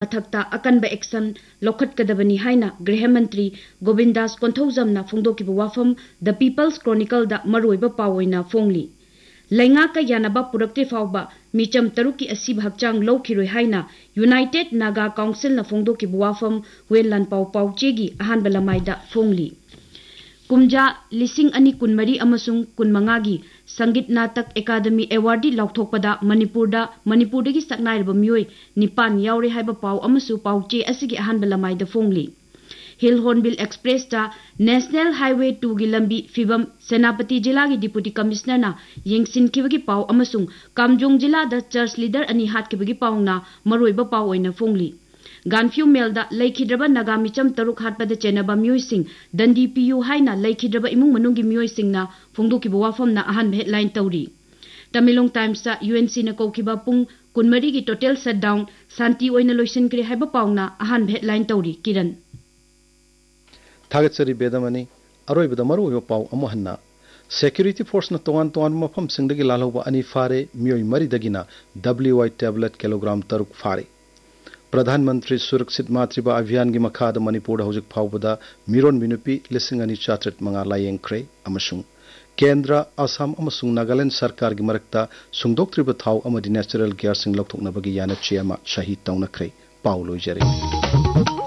मथक्ता अकनब action लौखटकदबनी हाइना गृह मंत्री Govindas कोंथौजमना फोंदोकिबा वाफम the peoples chronicle दा मरोइबा पावोइना फोंगली लैंगा का यानबा पुरक्ते फावबा मिचम तरुकी असीब हकचांग लौखिरोइ हाइना यूनाइटेड नागा काउंसिल ना फोंदोकिबा वाफम वेलन पाव पावचेगी अहानबा लमाइदा फोंगली कुमजा लिसिंग अनि कुनमरी अमसुंग कुनमंगागी संगीत नाटक एकादमी एवार्डी लौथोकपदा मणिपुरदगी सकनाइरबा मियोय निपान यावरे हाइबा पाव अमसु पावचे असिगी अहानबा लमाइदा फोंगली हिल हॉर्नबिल एक्सप्रेस ता नेशनल हाईवे 2 की लंबी फिबम सेनापति जिला की डिप्टी कमिश्नर ना येंगसिनखिबगी पाव अमसुंग कामजोंग जिला दा चर्च लीडर अनि हाटखिबगी पावना मरोइबा पाव ओइना फोंगली गानफ्यू मेलदा लैखिद्रबा नगामिचम तरुक हाटपद चेनबा मियोइसिंग दंडी पियु हाइना लैखिद्रबा इमुंग मनुंगी मियोइसिंगना फोंदोकिबा वाफमना अहान हेडलाइन तौरी तमिलोंग टाइम्स ता यूएनसी ना कौखिबा पुंग कुनमरी की टोटल शटडाउन शांति ओइना लोइसिनक्रे हाइबा पावना अहान हेडलाइन तौरी किरण थागतसरी बेदमनी अरोइबदा मरुइबा पाव अमहन्ना सेक्यूरिटी फोर्स ना तोवान तोवान मफम सिंगदगी लालौबा अनि फारे मियोइ मरिदगिना WY टैबलेट किलोग्राम तरुक फारे प्रधानमंत्री सुरक्षित मातृबा अभियान की मखाद मणिपुर हौजिक फावबदा मिरोन मिनुपी 2,405 लायेंख्रे अमसुंग केंद्र असम अमसुंग नागालैंड सरकार की मरक्ता सुंगदोक्त्रिबा थाव अमदि नेचुरल गैस सिंग लौथोकनबगी यानचे अमा शहीद तौनख्रे पाव लोइजरे।